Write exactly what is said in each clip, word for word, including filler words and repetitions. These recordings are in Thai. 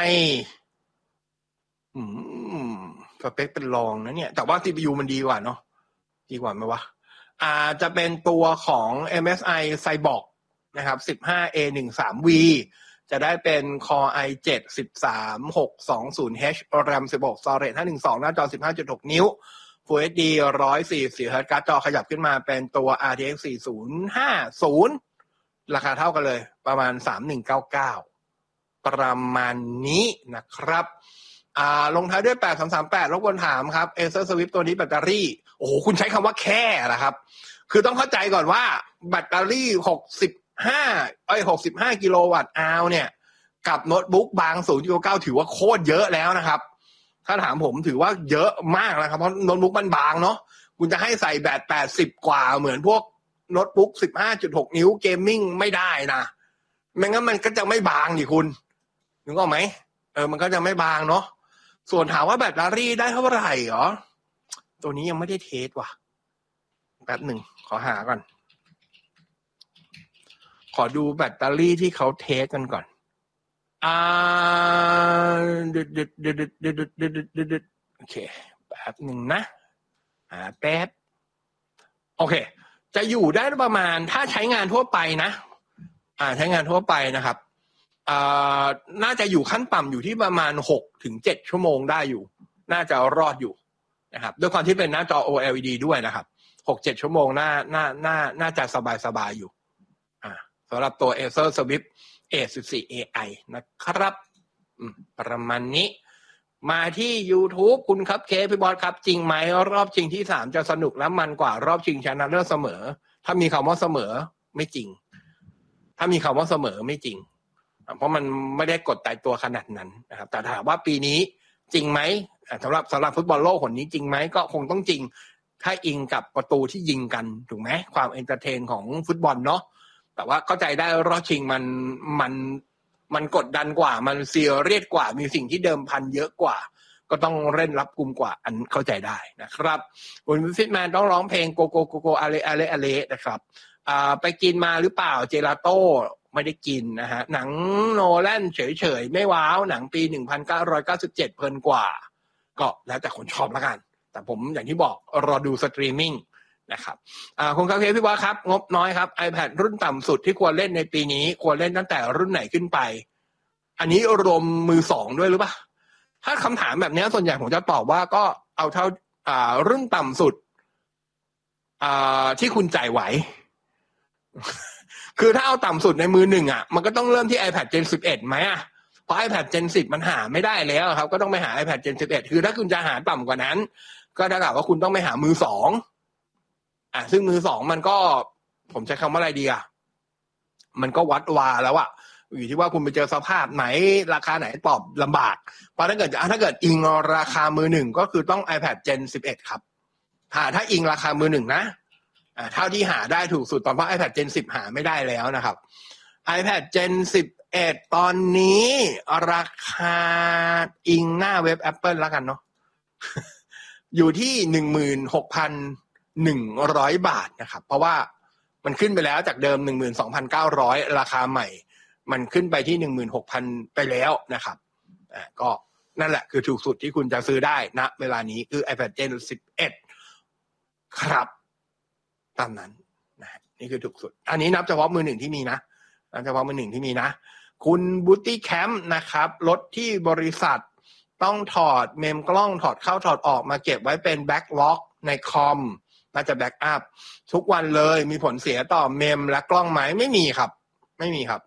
อืมสเปคเป็นรองนะเนี่ยแต่ว่า ซี พี ยู มันดีกว่าเนาะดีกว่าไหมวะอ่าจะเป็นตัวของ เอ็ม เอส ไอ Cyborg นะครับ สิบห้า เอ สิบสาม วี จะได้เป็น Core ไอ เซเว่น สิบสาม หกสองศูนย์ เอช RAM สิบหก Storage ห้าร้อยสิบสองหน้าจอ สิบห้าจุดหก นิ้ว Full เอช ดี หนึ่งร้อยสี่สิบสี่ เฮิร์ตซ์การ์ดจอขยับขึ้นมาเป็นตัว อาร์ ที เอ็กซ์ สี่ศูนย์ห้าศูนย์ ราคาเท่ากันเลยประมาณสามพันหนึ่งร้อยเก้าสิบเก้าประมาณนี้นะครับอ่าลงท้ายด้วยแปดสามสามแปดรบกวนถามครับ Acer Swift ตัวนี้แบตเตอรี่โอ้โหคุณใช้คำว่าแค่เหรอครับคือต้องเข้าใจก่อนว่าแบตเตอรี่หกสิบห้าเอ้ยหกสิบห้ากิโลวัตต์อาวเนี่ยกับโน้ตบุ๊กบาง ศูนย์จุดเก้า ถือว่าโคตรเยอะแล้วนะครับถ้าถามผมถือว่าเยอะมากนะครับเพราะโน้ตบุ๊กมันบางเนาะคุณจะให้ใส่แบตแปดสิบกว่าเหมือนพวกโน้ตบุ๊ก สิบห้าจุดหก นิ้วเกมมิ่งไม่ได้นะไม่งั้นมันก็จะไม่บางดิคุณนึกออกไหมเออมันก็จะไม่บางเนาะส่วนถามว่าแบตเตอรี่ได้เท่าไหร่หรอตัวนี้ยังไม่ได้เทสว่ะแป๊บหนึ่งขอหาก่อนขอดูแบตเตอรี่ที่เขาเทสกันก่อนอ่าดึดดึดดึดดึดดึดดึดดึดดึดดึดโอเคแป๊บหนึ่งนะอ่าแป๊บโอเคจะอยู่ได้ประมาณถ้าใช้งานทั่วไปนะอ่าใช้งานทั่วไปนะครับอ่าน่าจะอยู่ขั้นต่ำอยู่ที่ประมาณหกถึงเจ็ดชั่วโมงได้อยู่น่าจะรอดอยู่นะครับด้วยความที่เป็นหน้าจอ โอ แอล อี ดี ด้วยนะครับหกเจ็ดชั่วโมงน่าน่าน่าน่าจะสบายสบายอยู่อ่าสำหรับตัว Acer Swift เอ สิบสี่ เอ ไอ นะครับประมาณนี้มาที่ YouTube คุณครับเคพี่บอสครับจริงไหมรอบชิงที่สามจะสนุกและมันกว่ารอบชิงชนะเลิศเสมอถ้ามีคำว่าเสมอไม่จริงถ้ามีคำว่าเสมอไม่จริงเพราะมันไม่ได้กดตายตัวขนาดนั้นนะครับแต่ถามว่าปีนี้จริงไหมสำหรับสำหรับฟุตบอลโลกคนนี้จริงไหมก็คงต้องจริงถ้าอิงกับประตูที่ยิงกันถูกไหมความเอนเตอร์เทนของฟุตบอลเนาะแต่ว่าเข้าใจได้รอบชิงมันมันมันกดดันกว่ามันซีเรียสกว่ามีสิ่งที่เดิมพันเยอะกว่าก็ต้องเล่นรับกุมกว่าอันเข้าใจได้นะครับคุณฟิตแมนต้องร้องเพลงโกโกโกโกอาเลอาเลอาเลนะครับอ่าไปกินมาหรือเปล่าเจลาโต้ไม่ได้กินนะฮะหนังโนแลนเฉยๆไม่ว้าวหนังปีหนึ่งพันเก้าร้อยเก้าสิบเจ็ดเพลินกว่าก็แล้วแต่คนชอบละกันแต่ผมอย่างที่บอกรอดูสตรีมมิ่งนะครับอ่าคุณคาเฟ่พี่ว่าครับงบน้อยครับ iPad รุ่นต่ำสุดที่ควรเล่นในปีนี้ควรเล่นตั้งแต่รุ่นไหนขึ้นไปอันนี้รวมมือสองด้วยหรือเปล่าถ้าคำถามแบบนี้ส่วนใหญ่ผมจะตอบว่าก็เอาเท่าอ่ารุ่นต่ำสุดอ่าที่คุณจ่ายไหว คือถ้าเอาต่ำสุดในมือหนึ่งอ่ะมันก็ต้องเริ่มที่ iPad Gen สิบเอ็ดไหมอ่ะเพราะ iPad Gen สิบมันหาไม่ได้แล้วครับก็ต้องไปหา iPad Gen สิบเอ็ดคือถ้าคุณจะหาต่ำกว่านั้นก็เท่ากับว่าคุณต้องไปหามือสองอ่ะซึ่งมือสองมันก็ผมใช้คำว่าอะไรดีอ่ะมันก็วัดวาแล้วอ่ะอยู่ที่ว่าคุณไปเจอสภาพไหนราคาไหนตอบลำบากเพราะถ้าเกิดถ้าเกิดอิงราคามือหนึ่งก็คือต้อง iPad Gen สิบเอ็ดครับถ้าถ้าอิงราคามือหนึ่งนะอ่าเท่าที่หาได้ถูกสุดตอนเพราะ iPad Gen สิบหาไม่ได้แล้วนะครับ iPad Gen สิบเอ็ดตอนนี้ราคาอิงหน้าเว็บ Apple แล้วกันเนาะ อยู่ที่ หนึ่งหมื่นหกพันหนึ่งร้อย บาทนะครับเพราะว่ามันขึ้นไปแล้วจากเดิม หนึ่งหมื่นสองพันเก้าร้อย ราคาใหม่มันขึ้นไปที่ หนึ่งหมื่นหกพัน ไปแล้วนะครับอ่าก็นั่นแหละคือถูกสุดที่คุณจะซื้อได้ณเวลานี้คือ iPad Gen สิบเอ็ดครับตามนั้นนะนี่คือถูกสุดอันนี้นับเฉพาะมือหนึ่งที่มีนะนับเฉพาะมือหนึ่งที่มีนะคุณบูตี้แคมป์นะครับรถที่บริษัทต้องถอดเมมกล้องถอดเข้าถอดออกมาเก็บไว้เป็นแบ็กล็อกในคอมน่าจะแบ็กอัพทุกวันเลยมีผลเสียต่อเมมและกล้องไหมไม่มีครับไม่มีครับ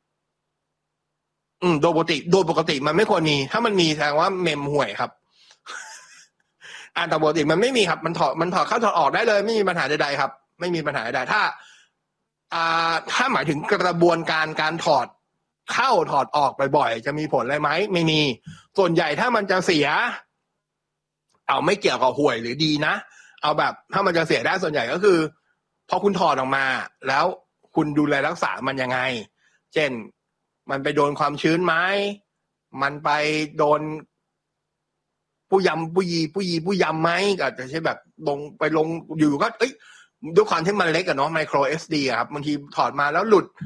อืมโดยปกติโดยปกติมันไม่ควรมีถ้ามันมีแสดงว่าเมมห่วยครับ อ่าแต่ปกติมันไม่มีครับมันถอดมันถอดเข้าถอดออกได้เลยไม่มีปัญหาใดๆครับไม่มีปัญหาใดถ้าอ่าถ้าหมายถึงกระบวนการการถอดเข้าถอดออกบ่อยๆจะมีผลอะไรไหมไม่มีส่วนใหญ่ถ้ามันจะเสียเอาไม่เกี่ยวกับห่วยหรือดีนะเอาแบบถ้ามันจะเสียได้ส่วนใหญ่ก็คือพอคุณถอดออกมาแล้วคุณดูแลรักษามันยังไงเช่นมันไปโดนความชื้นไหมมันไปโดนผู้ยำผู้ยีผู้ยีผู้ยำไหมก็จะใช้แบบลงไปลงอยู่ก็เอ้ยด้วยความที่มันเล็กอะเนาะไมโคร เอส ดี อะครับบางทีถอดมาแล้วหลุด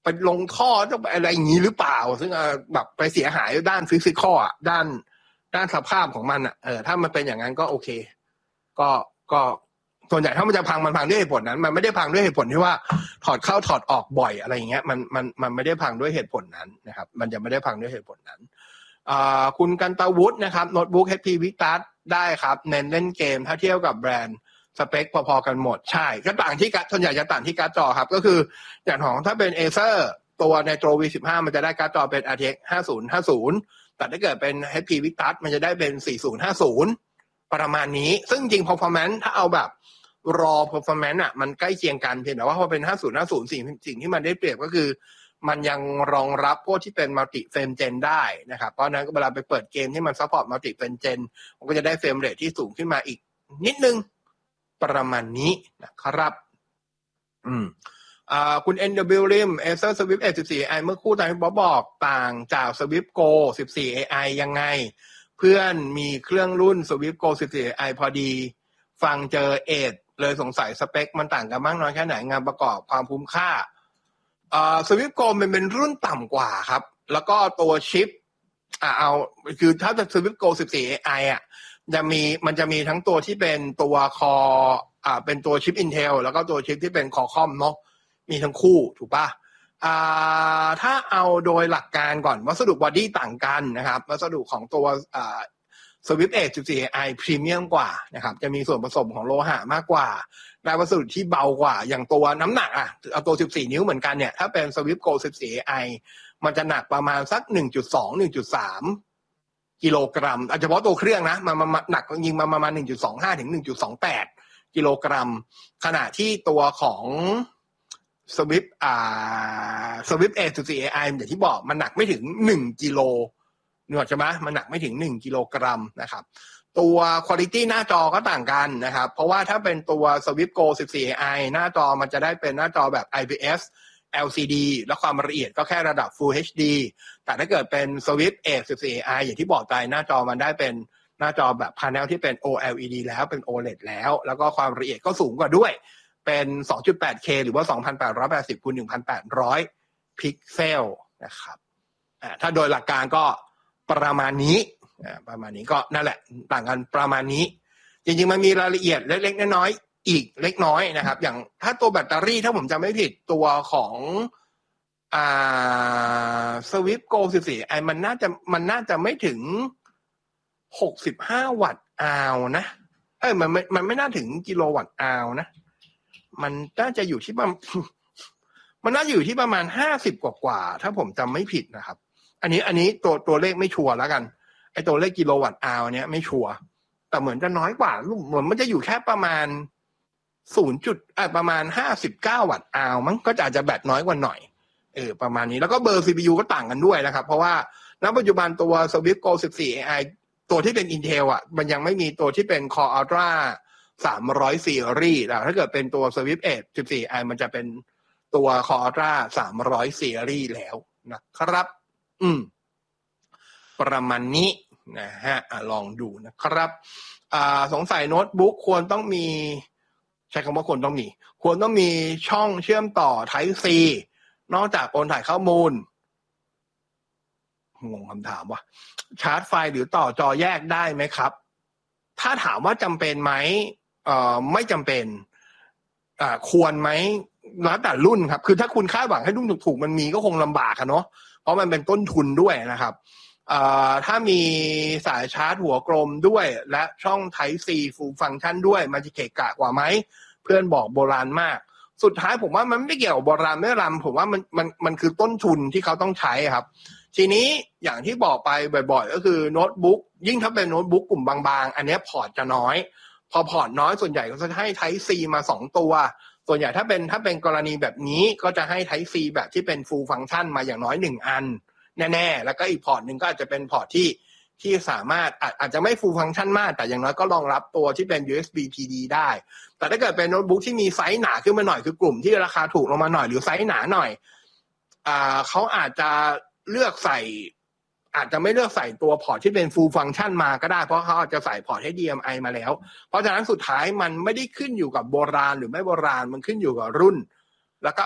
ไปลงท่อต้องไปอะไรอย่างนี้หรือเปล่าซึ่งแบบไปเสียหายด้านฟิสิกอลอ่ะด้านด้านสภาพของมันอ่ะเออถ้ามันเป็นอย่างนั้นก็โอเคก็ก็ส่วนใหญ่ถ้ามันจะพังมันพังด้วยเหตุผลนั้นมันไม่ได้พังด้วยเหตุผลที่ว่าถอดเข้าถอดออกบ่อยอะไรอย่างเงี้ยมันมันมันไม่ได้พังด้วยเหตุผลนั้นนะครับมันจะไม่ได้พังด้วยเหตุผลนั้นอ่าคุณกันตวุฒินะครับโน้ตบุ๊ก เอช พี Victus ได้ครับเน้นเล่นเกมถ้าเทียบกับแบรนด์สเปคพอๆกันหมดใช่ก็ต่างที่การ์ดส่วนใหญ่จะต่างที่การ์ดจอครับก็คืออย่างของถ้าเป็น Acer ตัว Nitro วี สิบห้า มันจะได้การ์ดจอเป็น อาร์ ที เอ็กซ์ ห้าสิบ ห้าสิบแต่ถ้าเกิดเป็น เอช พี Victus มันจะได้เป็น สี่สิบ ห้าสิบประมาณนี้ซึ่งจริง performance ถ้าเอาแบบรอ performance อ่ะมันใกล้เคียงกันเพียงแต่ว่าพอเป็น ห้าสิบ ห้าสิบ สิ่งสิ่งที่มันได้เปรียบก็คือมันยังรองรับพวกที่เป็น multi frame gen ได้นะครับเพราะนั้นเวลาไปเปิดเกมที่มัน support multi frame gen มันก็จะได้เฟรมเรทที่สูงขึ้นมาอีกนิดนึงประมาณนี้นะครับอืมอ่าคุณ เอ็น ดับเบิลยู Rim Acer Swift เอ สิบสี่ เอ ไอ เมื่อคู่ตามที่บ๊อบบอกต่างจาก Swift Go สิบสี่ เอ ไอ ยังไงเพื่อนมีเครื่องรุ่น Swift Go สิบสี่ เอ ไอ พอดีฟังเจอเอดเลยสงสัยสเปคมันต่างกันมากน้อยแค่ไหนงานประกอบความคุ้มค่าอ่า Swift Go มันเป็นรุ่นต่ำกว่าครับแล้วก็ตัวชิปอ่าเอาคือถ้าจะ Swift Go สิบสี่ เอ ไอ อ่ะจะมีมันจะมีทั้งตัวที่เป็นตัวคออ่าเป็นตัวชิป Intel แล้วก็ตัวชิปที่เป็น Qualcomm เนาะมีทั้งคู่ถูกป่ะอ่าถ้าเอาโดยหลักการก่อนวัสดุบอดี้ต่างกันนะครับวัสดุของตัวอ่าSwift เอ สิบสี่ เอ ไอ พรีเมียมกว่านะครับจะมีส่วนผสมของโลหะมากกว่าได้วัสดุที่เบากว่าอย่างตัวน้ำหนักอ่ะเอาตัวสิบสี่นิ้วเหมือนกันเนี่ยถ้าเป็น Swift Go สิบสี่ เอ ไอ มันจะหนักประมาณสัก หนึ่งจุดสอง หนึ่งจุดสาม กิโลกรัมเฉพาะตัวเครื่องนะมันมันหนักยิงมาประมาณ หนึ่งจุดสองห้า ถึง หนึ่งจุดสองแปด กิโลกรัมขณะที่ตัวของ Swift อ่า Swift เอ สิบสี่ เอ ไอ อย่างที่บอกมันหนักไม่ถึงหนึ่งกิโลนึกออกใช่ไหมมันหนักไม่ถึงหนึ่งกิโลกรัมนะครับตัว quality หน้าจอก็ต่างกันนะครับเพราะว่าถ้าเป็นตัว Swift Go สิบสี่ เอ ไอ หน้าจอมันจะได้เป็นหน้าจอแบบ ไอ พี เอส แอล ซี ดี และความละเอียดก็แค่ระดับ Full เอช ดี แต่ถ้าเกิดเป็น Swift เอ สิบสี่ เอ ไอ อย่างที่บอกไปหน้าจอมันได้เป็นหน้าจอแบบ panel ที่เป็น โอ แอล อี ดี แล้วเป็น โอ แอล อี ดี แล้วแล้วก็ความละเอียดก็สูงกว่าด้วยเป็น สองจุดแปดเค หรือว่า สองพันแปดร้อยแปดสิบ คูณ หนึ่งพันแปดร้อย พิกเซลนะครับอ่าถ้าโดยหลักการก็ประมาณนี้อ่าประมาณนี้ก็นั่นแหละต่างกันประมาณนี้จริงๆมันมีรายละเอียดเล็กๆน้อยๆอีกเล็กน้อยนะครับอย่างถ้าตัวแบตเตอรี่ถ้าผมจำไม่ผิดตัวของอ่า Swift Go สิบสี่ ไอมันน่าจะมันน่าจะไม่ถึงหกสิบห้าวัตต์อาวนะเอ้ยมันไม่มันไม่น่าถึงกิโลวัตต์อาวนะมันน่าจะอยู่ที่ประมาณมันน่าจะอยู่ที่ประมาณห้าสิบกว่าๆถ้าผมจำไม่ผิดนะครับอันนี้อันนี้ตัวตัวเลขไม่ชัวร์แล้วกันไอ้ตัวเลขกิโลวัตต์อาวเนี้ยไม่ชัวร์แต่เหมือนจะน้อยกว่าเหมือนมันจะอยู่แค่ประมาณศูนย์จุดอ่ะประมาณห้าสิบเก้าวัตต์อาวมั้งก็จะอาจจะแบตน้อยกว่าหน่อยเออประมาณนี้แล้วก็เบอร์ ซี พี ยู ก็ต่างกันด้วยนะครับเพราะว่าณปัจจุบันตัว Swift Go สิบสี่ เอ ไอ ตัวที่เป็น Intel อ่ะมันยังไม่มีตัวที่เป็น Core Ultra สามร้อยซีรีส์แล้วถ้าเกิดเป็นตัว Swift เอ สิบสี่ เอ ไอ มันจะเป็นตัว Core Ultra สามร้อยซีรีส์แล้วนะครับอืมประมาณนี้นะฮะอ่ะลองดูนะครับอ่าสงสัยโน้ตบุ๊กควรต้องมีใช้คำว่าควรต้องมีควรต้องมีช่องเชื่อมต่อ Type C นอกจากโอนถ่ายข้อมูลงงคำถามว่ะชาร์จไฟหรือต่อจอแยกได้ไหมครับถ้าถามว่าจำเป็นไหมเอ่อไม่จำเป็นอ่าควรไหมแล้วแต่รุ่นครับคือถ้าคุณคาดหวังให้รุ่นถูกๆมันมีก็คงลำบากอะเนาะเพราะมันเป็นต้นทุนด้วยนะครับเอ่อถ้ามีสายชาร์จหัวกลมด้วยและช่อง Type C Full Function ด้วยมันจะเกะกะกว่าไหมเพื่อนบอกโบราณมากสุดท้ายผมว่ามันไม่เกี่ยวกับโบราณไม่รำผมว่ามันมันมันคือต้นทุนที่เขาต้องใช้ครับทีนี้อย่างที่บอกไปบ่อยๆก็คือโน้ตบุ๊กยิ่งถ้าเป็นโน้ตบุ๊กกลุ่มบางๆอันนี้พอร์ตจะน้อยพอพอร์ตน้อยส่วนใหญ่ก็จะให้ Type C มาสองตัวส่วนใหญ่ถ้าเป็นถ้าเป็นกรณีแบบนี้ก็จะให้ Type C แบบที่เป็น Full Function มาอย่างน้อยหนึ่งอันแน่ๆแล้วก็อีกพอร์ตนึงก็อาจจะเป็นพอร์ตที่ที่สามารถอาจอาจจะไม่ Full Function มากแต่อย่างน้อยก็รองรับตัวที่เป็น ยู เอส บี พี ดี ได้แต่ถ้าเกิดเป็นโน้ตบุ๊กที่มีไซส์หนาขึ้นมาหน่อยคือกลุ่มที่ราคาถูกลงมาหน่อยหรือไซส์หนาหน่อยอ่าเขาอาจจะเลือกใส่อาจจะไม่เลือกใส่ตัวพอร์ตที่เป็น full function มาก็ได้เพราะเขาอาจจะใส่พอร์ต เอช ดี เอ็ม ไอ มาแล้วเพราะฉะนั้นสุดท้ายมันไม่ได้ขึ้นอยู่กับโบราณหรือไม่โบราณมันขึ้นอยู่กับรุ่นแล้วก็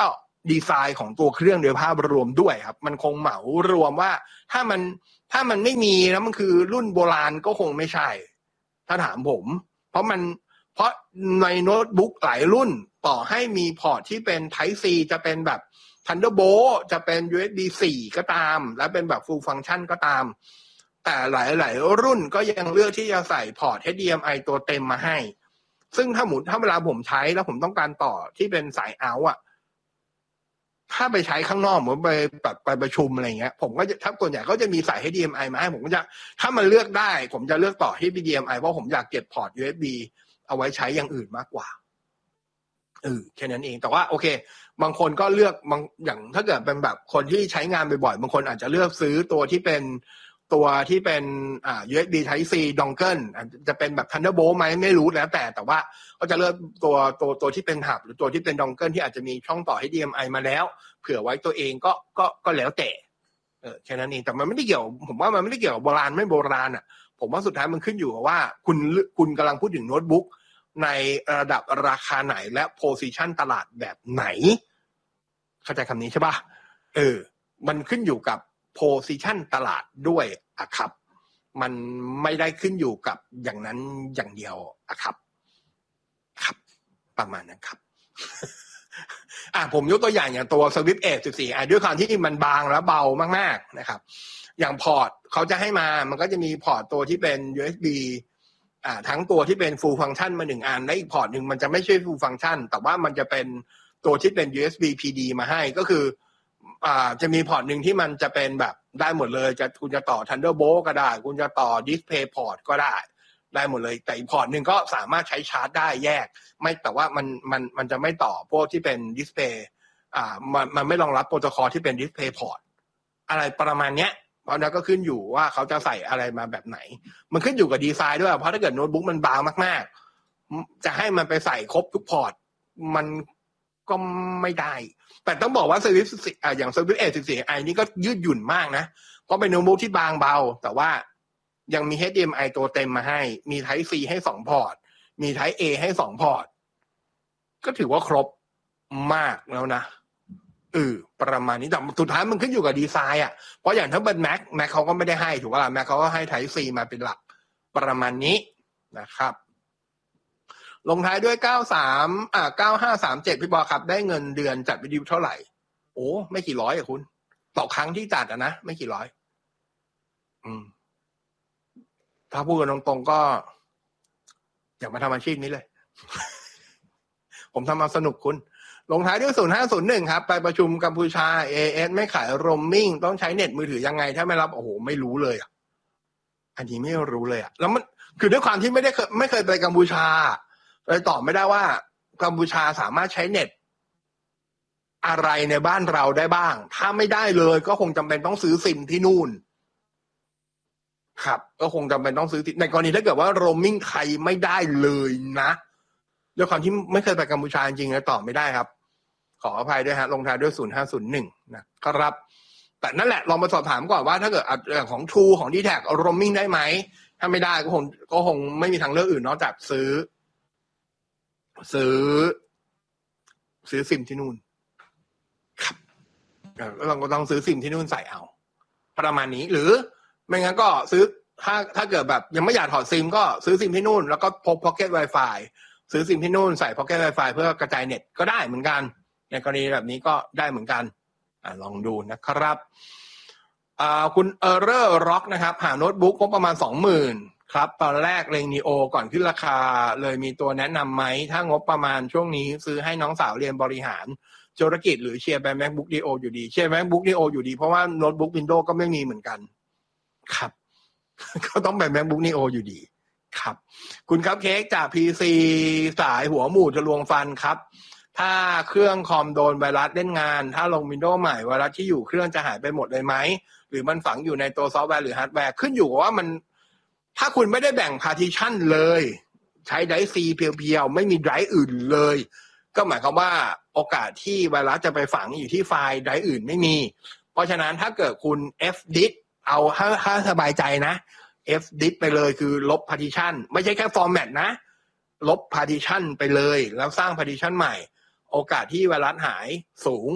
ดีไซน์ของตัวเครื่องโดยภาพรวมด้วยครับมันคงเหมารวมว่าถ้ามันถ้ามันไม่มีแล้วมันคือรุ่นโบราณก็คงไม่ใช่ถ้าถามผมเพราะมันเพราะในโน้ตบุ๊กหลายรุ่นต่อให้มีพอร์ตที่เป็น Type C จะเป็นแบบ Thunderbolt จะเป็น ยู เอส บี สี่ ก็ตามและเป็นแบบ Full Function ก็ตามแต่หลายๆรุ่นก็ยังเลือกที่จะใส่พอร์ต เอช ดี เอ็ม ไอ ตัวเต็มมาให้ซึ่งถ้าหมุนถ้าเวลาผมใช้แล้วผมต้องการต่อที่เป็นสายเอาท์อ่ะถ้าไปใช้ข้างนอกเหมือนไปแบบไปประชุมอะไรเงี้ยผมก็จะถ้าส่วนใหญ่ก็จะมีสาย เอช ดี เอ็ม ไอ มาให้ผมก็จะถ้ามันเลือกได้ผมจะเลือกต่อที่ เอช ดี เอ็ม ไอ เพราะผมอยากเก็บพอร์ต ยู เอส บี เอาไว้ใช้อย่างอื่นมากกว่าเออแค่นั้นเองแต่ว่าโอเคบางคนก็เลือกบางอย่างถ้าเกิดเป็นแบบคนที่ใช้งานบ่อยๆบางคนอาจจะเลือกซื้อตัวที่เป็นตัวที่เป็นอ่า ยู เอส บี Type C dongle จะเป็นแบบ Thunderbolt ไหมไม่รู้แล้วแต่แต่ว่าก็จะเลือกตัวตัวตัวที่เป็นหับหรือตัวที่เป็น dongle ที่อาจจะมีช่องต่อ เอช ดี เอ็ม ไอ มาแล้วเผื่อไว้ตัวเองก็ก็ก็แล้วแต่เออแค่นั้นเองแต่มันไม่ได้เกี่ยวผมว่ามันไม่ได้เกี่ยวกับโบราณไม่โบราณอ่ะผมว่าสุดท้ายมันขึ้นอยู่กับว่าคุณคุณกำลังพูดถึงโน้ตบุ๊กในระดับราคาไหนและ position ตลาดแบบไหนเข้าใจคำนี้ใช่ป่ะเออมันขึ้นอยู่กับposition ตลาดด้วยอะครับมันไม่ได้ขึ้นอยู่กับอย่างนั้นอย่างเดียวอะครับครับประมาณนั้นครับ อ่ะผมยกตัวอย่างอย่างตัว Swift เอ สิบสี่ อ่ะด้วยความที่มันบางและเบามากๆนะครับอย่างพอร์ตเขาจะให้มามันก็จะมีพอร์ตตัวที่เป็น ยู เอส บี อ่าทั้งตัวที่เป็น full function มาหนึ่งอันและอีกพอร์ตหนึ่งมันจะไม่ใช่ full function แต่ว่ามันจะเป็นตัวที่เป็น ยู เอส บี พี ดี มาให้ก็คืออ่าจะมีพอร์ตหนึ่งที่มันจะเป็นแบบได้หมดเลยจะคุณจะต่อ Thunderbolt ก็ได้คุณจะต่อ DisplayPort ก็ได้ได้หมดเลยแต่อีกพอร์ตหนึ่งก็สามารถใช้ชาร์จได้แยกไม่แต่ว่ามันมันมันจะไม่ต่อพวกที่เป็น Display อ่ามันมันไม่รองรับโปรโตคอลที่เป็น DisplayPort อะไรประมาณเนี้ยเพราะนั้นก็ขึ้นอยู่ว่าเขาจะใส่อะไรมาแบบไหนมันขึ้นอยู่กับดีไซน์ด้วยเพราะถ้าเกิดโน้ตบุ๊กมันบางมากๆจะให้มันไปใส่ครบทุกพอร์ตมันก็ไม่ได้แต่ต้องบอกว่า Swift อ่าอย่าง Swift เอ สิบสี่ ไอ นี่ก็ยืดหยุ่นมากนะเพราะเป็นโน้ตบุ๊กที่บางเบาแต่ว่ายังมี เอช ดี เอ็ม ไอ ตัวเต็มมาให้มี Type C ให้สองพอร์ตมี Type A ให้สองพอร์ตก็ถือว่าครบมากแล้วนะเออประมาณนี้แต่สุดท้ายมันขึ้นอยู่กับดีไซน์อ่ะเพราะอย่างถ้าเป็น Mac Mac เขาก็ไม่ได้ให้ถูกป่ะล่ะ Mac เขาก็ให้ Type C มาเป็นหลักประมาณนี้นะครับลงท้ายด้วยเก้าสามอ่าเก้าห้าสามเจ็ดพี่บอครับได้เงินเดือนจัดวิดีโอเท่าไหร่โอ้ไม่กี่ร้อยอ่ะคุณต่อครั้งที่จัดอ่ะนะไม่กี่ร้อยอืมถ้าพูดกันตรงๆก็อยากมาทำอาชีพนี้เลย ผมทำมาสนุกคุณลงท้ายด้วยศูนย์ห้าศูนย์หนึ่งครับไปประชุมกัมพูชา เอ เอส ไม่ขายโรมมิ่งต้องใช้เน็ตมือถือยังไงถ้าไม่รับโอ้โหไม่รู้เลยอ่ะอันนี้ไม่รู้เลยอ่ะแล้วมันคือด้วยความที่ไม่ได้เคยไม่เคยไปกัมพูชาเลยตอบไม่ได้ว่ากัมพูชาสามารถใช้เน็ตอะไรในบ้านเราได้บ้างถ้าไม่ได้เลยก็คงจำเป็นต้องซื้อซิมที่นู่นครับก็คงจำเป็นต้องซื้อในกรณีถ้าเกิดว่าโรมมิ่งไทยไม่ได้เลยนะด้วยความที่ไม่เคยไปกัมพูชาจริงๆเลยตอบไม่ได้ครับขออภัยด้วยฮะลงท้ายด้วยศูนย์ห้าศูนย์หนึ่งนะครับแต่นั่นแหละลองมาสอบถามก่อนว่าถ้าเกิดอย่างของ True ของ ดี แท็ก โรมมิ่งได้ไหมถ้าไม่ได้ก็คงก็คงไม่มีทางเลือกอื่นนอกจากซื้อซื้อซื้อซิมที่นู่นครับเราก็ต้องซื้อซิมที่นู่นใส่เอาประมาณนี้หรือไม่งั้นก็ซื้อถ้าถ้าเกิดแบบยังไม่อยากถอดซิมก็ซื้อซิมที่นู่นแล้วก็พก Pocket Wi-Fi ซื้อซิมที่นู่นใส่ Pocket Wi-Fi เพื่อกระจายเน็ตก็ได้เหมือนกันในกรณีแบบนี้ก็ได้เหมือนกันอ่าลองดูนะครับอ่าคุณเออร์เรอร์ร็อกนะครับหาโน้ตบุ๊กงบประมาณ สองหมื่น ครับตอนแรกเลง Neo ก่อนขึ้นราคาเลยมีตัวแนะนำไหมถ้างบประมาณช่วงนี้ซื้อให้น้องสาวเรียนบริหารธุรกิจหรือเชียร์ไป MacBook Neo อยู่ดีเชียร์ MacBook Neo อยู่ดีเพราะว่าโน้ตบุ๊ก Windows ก็ไม่มีเหมือนกันครับ ก็ต้องไป MacBook Neo อยู่ดีครับคุณครับเค้กจาก พี ซี สายหัวหมูทะลวงฟันครับถ้าเครื่องคอมโดนไวรัสเล่นงานถ้าลง Windows ใหม่ไวรัสที่อยู่เครื่องจะหายไปหมดเลยไหมหรือมันฝังอยู่ในตัวซอฟต์แวร์หรือฮาร์ดแวร์ขึ้นอยู่กับว่ามันถ้าคุณไม่ได้แบ่ง partition เลยใช้ไดรฟ์ C เพียวๆไม่มีไดรฟ์อื่นเลยก็หมายความว่าโอกาสที่ไวรัสจะไปฝังอยู่ที่ไฟล์ไดรฟ์อื่นไม่มีเพราะฉะนั้นถ้าเกิดคุณ F-disk เอาถ้าถ้าสบายใจนะ F-disk ไปเลยคือลบ partition ไม่ใช่แค่ format นะลบ partition ไปเลยแล้วสร้าง partition ใหม่โอกาสที่ไวรัสหายสูง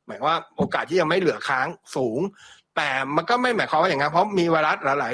หมายว่าโอกาสที่จะไม่เหลือค้างสูงแต่มันก็ไม่หมายความว่าอย่างนั้นเพราะมีไวรัสหลาย